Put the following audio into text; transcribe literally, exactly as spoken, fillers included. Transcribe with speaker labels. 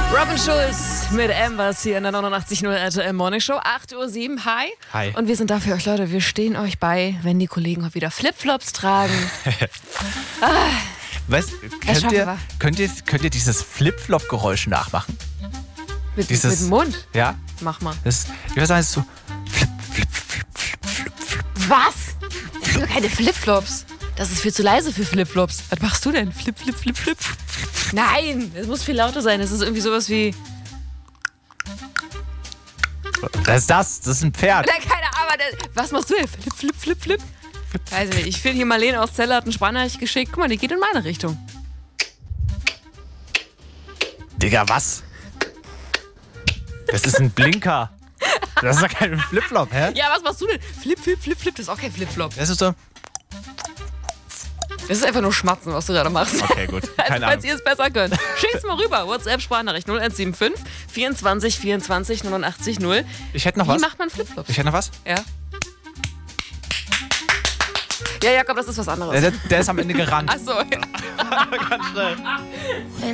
Speaker 1: Robin Schulz mit Ambers hier in der neunundachtzig Komma null R T L Morning Show. acht Uhr sieben, hi.
Speaker 2: Hi.
Speaker 1: Und wir sind da für euch, Leute. Wir stehen euch bei, wenn die Kollegen heute wieder Flipflops tragen. ah,
Speaker 2: Was,
Speaker 1: Das
Speaker 2: könnt, ihr,
Speaker 1: schaffen
Speaker 2: könnt, ihr, könnt ihr dieses Flip-Flop-Geräusch nachmachen?
Speaker 1: mit,
Speaker 2: Dieses-
Speaker 1: mit dem Mund.
Speaker 2: Ja?
Speaker 1: Mach mal.
Speaker 2: Das, ich weiß nicht, so Flip, Flip, Flip, Flip, Flip, Flip.
Speaker 1: Was? Das sind doch keine Flipflops. Das ist viel zu leise für Flipflops. Was machst du denn? Flip, flip, flip, flip. Nein, es muss viel lauter sein. Es ist irgendwie sowas wie...
Speaker 2: Das ist das, das ist ein Pferd.
Speaker 1: Nein, keine Ahnung. Was machst du denn? Flip, flip, flip, flip. Weiß ich nicht. Ich finde hier Marlene aus Celle hat einen Sprachnachricht geschickt. Guck mal, die geht in meine Richtung.
Speaker 2: Digga, was? Das ist ein Blinker. Das ist doch kein Flip-Flop, hä?
Speaker 1: Ja, was machst du denn? Flip, flip, flip, flip. Das ist auch kein Flipflop.
Speaker 2: Das ist so.
Speaker 1: Das ist einfach nur Schmatzen, was du gerade machst.
Speaker 2: Okay, gut.
Speaker 1: Also,
Speaker 2: Keine
Speaker 1: falls
Speaker 2: Ahnung.
Speaker 1: ihr es besser könnt. Schickt's mal rüber. WhatsApp-Sprachnachricht null eins sieben fünf vierundzwanzig vierundzwanzig neunundachtzig null.
Speaker 2: Ich hätte noch
Speaker 1: Wie
Speaker 2: was.
Speaker 1: macht man Flipflops?
Speaker 2: Ich hätte noch was.
Speaker 1: Ja. Ja, Jakob, das ist was anderes.
Speaker 2: Der, der ist am Ende gerannt.
Speaker 1: Achso.
Speaker 2: Ganz schnell.